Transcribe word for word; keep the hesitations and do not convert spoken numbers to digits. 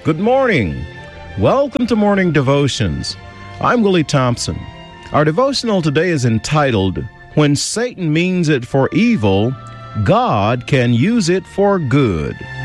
Good morning. Welcome to Morning Devotions. I'm Willie Thompson. Our devotional today is entitled, When Satan Means It for Evil, God Can Use It for Good.